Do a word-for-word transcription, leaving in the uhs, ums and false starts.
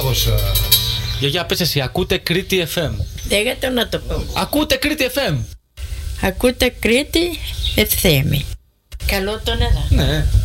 δυστυχώς. Γιαγιά, πες εσύ, ακούτε Κρήτη εφ εμ? Λέγατε να το πω. Ακούτε Κρήτη εφ εμ. Ακούτε Κρήτη εφ εμ. Καλό τον εδώ. Ναι.